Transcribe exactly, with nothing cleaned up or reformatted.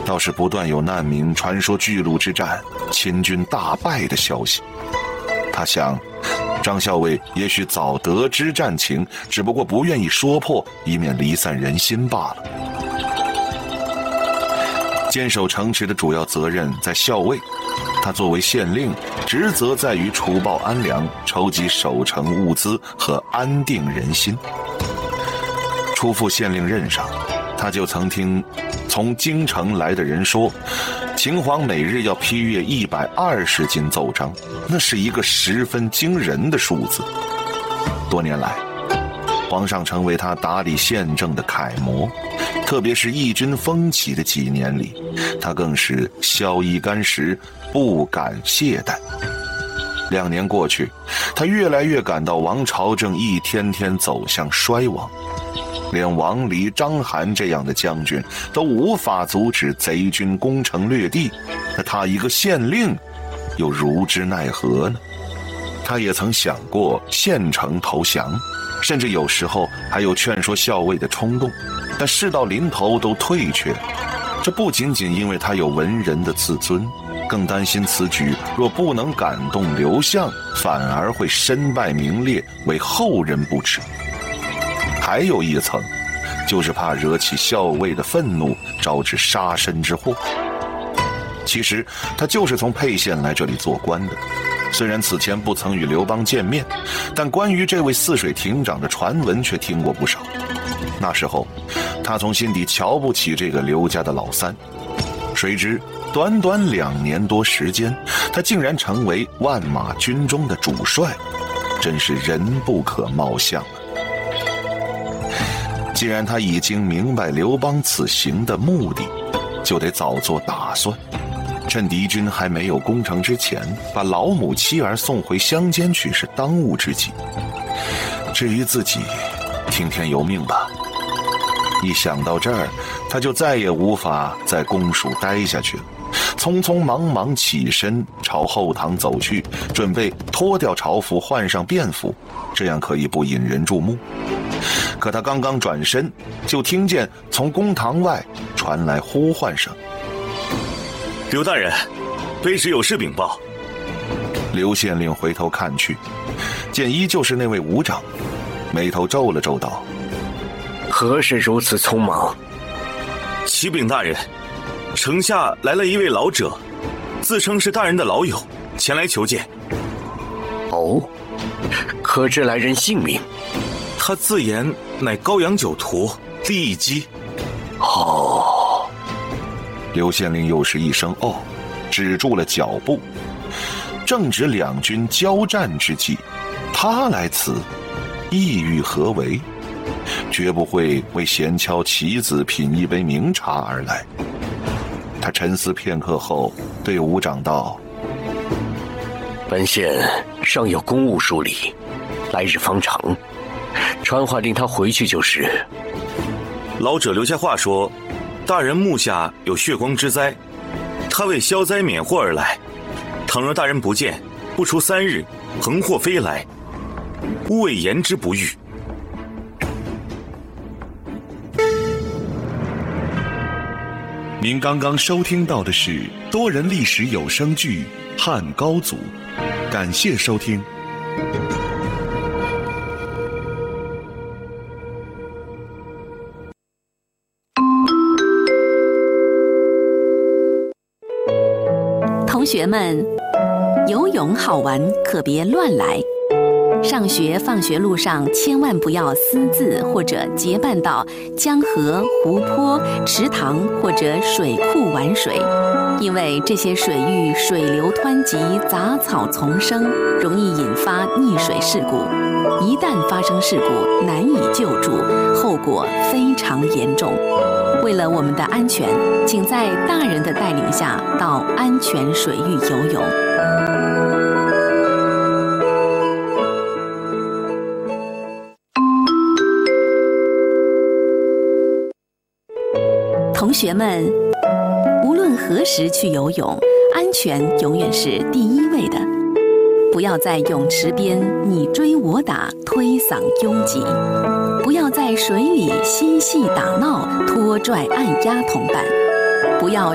倒是不断有难民传说巨鹿之战秦军大败的消息。他想，张校尉也许早得知战情，只不过不愿意说破，以免离散人心罢了。坚守城池的主要责任在校尉，他作为县令，职责在于除暴安良，筹集守城物资和安定人心。初赴县令任上，他就曾听从京城来的人说，秦皇每日要批阅一百二十斤奏章，那是一个十分惊人的数字。多年来，皇上成为他打理县政的楷模，特别是义军风起的几年里，他更是宵衣干食，不敢懈怠。两年过去，他越来越感到王朝正一天天走向衰亡，连王离、章邯这样的将军都无法阻止贼军攻城略地，那他一个县令又如之奈何呢？他也曾想过献城投降，甚至有时候还有劝说校尉的冲动，但事到临头都退却。这不仅仅因为他有文人的自尊，更担心此举若不能感动刘向，反而会身败名裂，为后人不耻。还有一层，就是怕惹起校尉的愤怒，招致杀身之祸。其实他就是从沛县来这里做官的，虽然此前不曾与刘邦见面，但关于这位泗水亭长的传闻却听过不少。那时候他从心底瞧不起这个刘家的老三，谁知短短两年多时间，他竟然成为万马军中的主帅，真是人不可貌相啊。既然他已经明白刘邦此行的目的，就得早做打算，趁敌军还没有攻城之前，把老母妻儿送回乡间去是当务之急。至于自己，听天由命吧。一想到这儿，他就再也无法在公署待下去了，匆匆忙忙起身朝后堂走去，准备脱掉朝服换上便服，这样可以不引人注目。可他刚刚转身，就听见从公堂外传来呼唤声：“ 刘大人，卑职有事禀报。” 刘县令回头看去，见依旧是那位武长，眉头皱了皱道：“ 何事如此匆忙？” 启禀大人，城下来了一位老者，自称是大人的老友，前来求见。 哦，可知来人姓名？ 他自言乃高阳酒徒厉一击。 哦。 刘县令又是一声哦，止住了脚步。正值两军交战之际，他来此，意欲何为？绝不会为闲敲棋子品一杯名茶而来。他沉思片刻后，对武长道：“ 本县尚有公务梳理，来日方长，传话令他回去就是。” 老者留下话说，大人目下有血光之灾，他为消灾免祸而来，倘若大人不见，不出三日，横祸飞来，吾谓言之不预。 您刚刚收听到的是多人历史有声剧《汉高祖》，感谢收听。 同学们，游泳好玩，可别乱来。上学放学路上千万不要私自或者结伴到江河、湖泊、池塘或者水库玩水，因为这些水域水流湍急，杂草丛生，容易引发溺水事故。一旦发生事故，难以救助，后果非常严重。为了我们的安全，请在大人的带领下到安全水域游泳。同学们，无论何时去游泳，安全永远是第一位的。不要在泳池边你追我打，推搡拥挤；不要在水里嬉戏打闹，拖拽按压同伴；不要